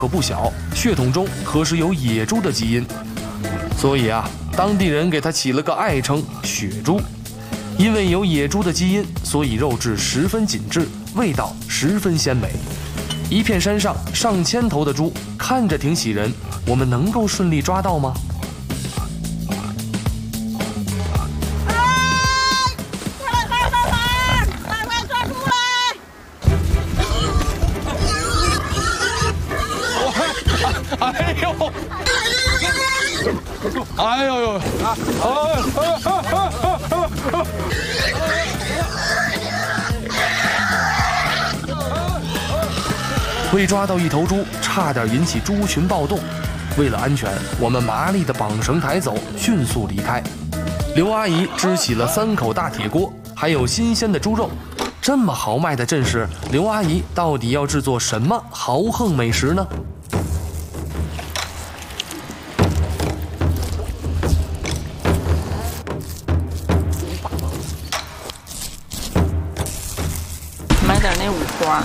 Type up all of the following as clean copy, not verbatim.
可不小，血统中可是有野猪的基因，所以啊，当地人给它起了个爱称“血猪”。因为有野猪的基因，所以肉质十分紧致，味道十分鲜美。一片山上上千头的猪，看着挺喜人，我们能够顺利抓到吗？ 哎呦！哎呦呦！ 为抓到一头猪，差点引起猪群暴动。为了安全，我们麻利地绑绳抬走，迅速离开。刘阿姨支起了3口大铁锅，还有新鲜的猪肉。这么豪迈的阵势，刘阿姨到底要制作什么豪横美食呢？ 买点那五花。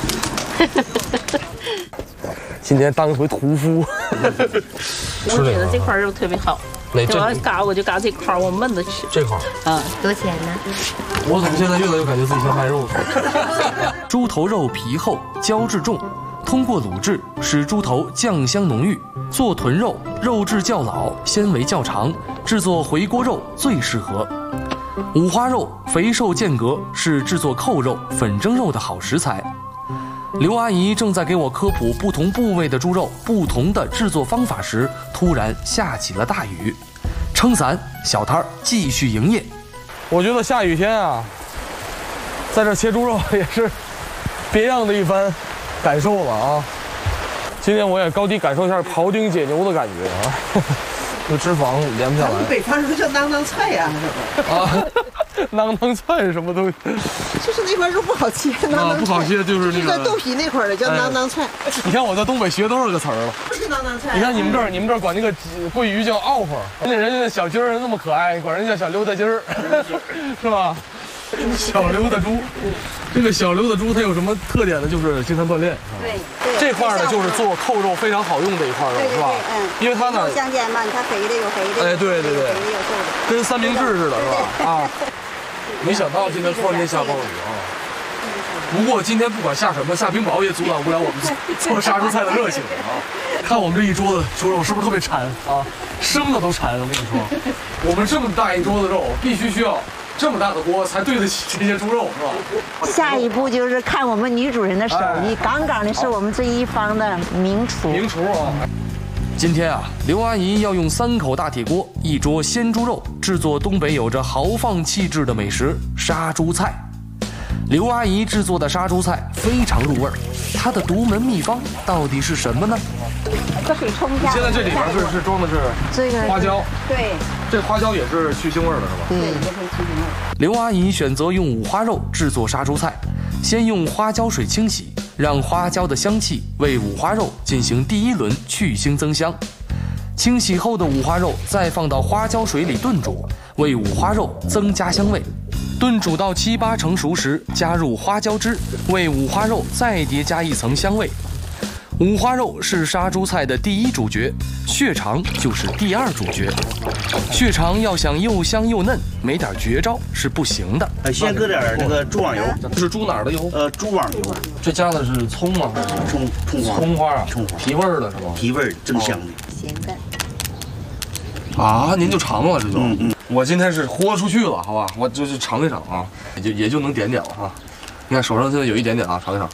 今天当一回屠夫。 我觉得这块肉特别好。我要嘎我就嘎这块，我焖着吃。 这块啊， 多钱呢？ 我怎么现在越来越感觉自己像卖肉？ 猪头肉皮厚，胶质重，通过卤制使猪头酱香浓郁。做豚肉，肉质较老，纤维较长，制作回锅肉最适合。五花肉肥瘦间隔，是制作扣肉、粉蒸肉的好食材。刘阿姨正在给我科普不同部位的猪肉不同的制作方法时，突然下起了大雨。撑伞，小摊儿继续营业。 我觉得下雨天啊，在这切猪肉也是别样的一番感受了啊。今天我也高低感受一下庖丁解牛的感觉啊。这脂肪连不下来。 北方人叫囊囊菜呀， 啊，囊囊菜是什么东西？ 就是那块肉不好切，囊囊菜不好切就是那个在豆皮那块的叫囊囊菜。 你看我在东北学多少个词儿了？ 不是囊囊菜。 你看你们这儿管那个桂鱼叫袄花，人家小鸡儿那么可爱，管人家叫小溜达鸡儿，是吧？小溜达猪，这个小溜达猪它有什么特点呢？就是经常锻炼。 对， 这块呢就是做扣肉非常好用的一块肉，是吧？因为它呢相间嘛，你看肥的有肥的， 哎，对， 肥的有瘦的， 跟三明治似的，是吧？啊，没想到今天突然间下暴雨啊！不过今天不管下什么，下冰雹也阻挡不了我们做杀猪菜的热情啊！看我们这一桌子猪肉是不是特别馋啊？生的都馋，我跟你说，我们这么大一桌子肉，必须需要这么大的锅才对得起这些猪肉，是吧？ 下一步就是看我们女主人的手艺，杠杠的是我们这一方的名厨。 名厨啊！ 今天啊，刘阿姨要用3口大铁锅、1桌鲜猪肉，制作东北有着豪放气质的美食杀猪菜。刘阿姨制作的杀猪菜非常入味儿，她的独门秘方到底是什么呢？ 把水冲一下。 现在这里边是装的是这个花椒， 对， 这花椒也是去腥味的，是吧？ 对，也可以去腥味。 刘阿姨选择用五花肉制作杀猪菜，先用花椒水清洗，让花椒的香气为五花肉进行第1轮去腥增香。清洗后的五花肉再放到花椒水里炖煮，为五花肉增加香味。炖煮到7、8成熟时，加入花椒汁，为五花肉再叠加一层香味。五花肉是杀猪菜的第1主角，血肠就是第2主角。血肠要想又香又嫩，没点绝招是不行的。 先搁点那个猪网油， 这是猪哪儿的油？ 猪网油。 这加的是葱吗？葱花啊，提味儿的是吗？ 提味儿增香的。 咸淡。 啊，您就尝了这就。我今天是豁出去了，好吧？我就是尝一尝啊，也就能点点了啊。你看手上现在有一点点啊，尝一尝。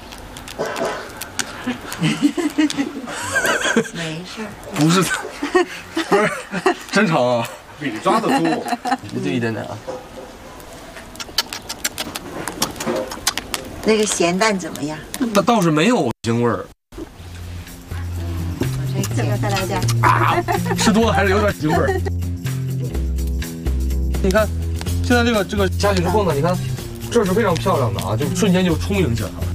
没事。 不是，不是，真尝啊，比你抓的多。就一点点啊。 那个咸淡怎么样？ 那倒是没有腥味儿。 这个再来点。 啊，吃多了还是有点腥味儿。你看，现在这个加进之后呢，你看，这是非常漂亮的啊，就瞬间就充盈起来了。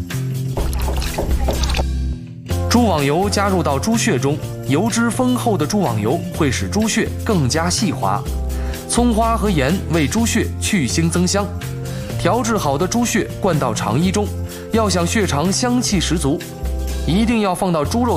猪网油加入到猪血中，油脂丰厚的猪网油会使猪血更加细滑。葱花和盐为猪血去腥增香。调制好的猪血灌到肠衣中，要想血肠香气十足，一定要放到猪肉